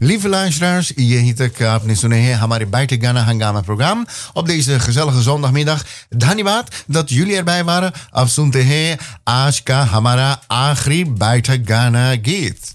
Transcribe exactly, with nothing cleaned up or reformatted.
Lieve luisteraars, यहीं तक आपने सुने हैं हमारे Bijte Gana Hangama program op deze gezellige zondagmiddag. धन्यवाद dat jullie erbij waren. अब सुनते हैं आज का हमारा आखिरी Bijte Gana गीत.